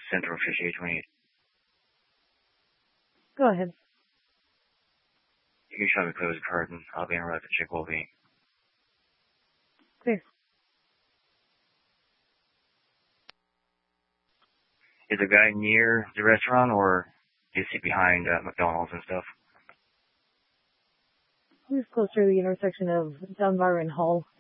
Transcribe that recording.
Central 5828. Go ahead. You can show me close the curtain. I'll be in route to check will be. Clear. Is the guy near the restaurant or is he behind McDonald's and stuff? Who's closer to the intersection of Dunbar and Hall